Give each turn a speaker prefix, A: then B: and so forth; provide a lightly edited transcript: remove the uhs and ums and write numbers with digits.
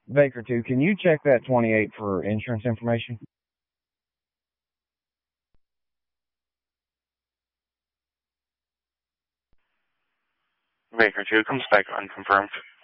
A: Baker 2, can you check that 28 for insurance information?
B: Baker 2 comes back unconfirmed.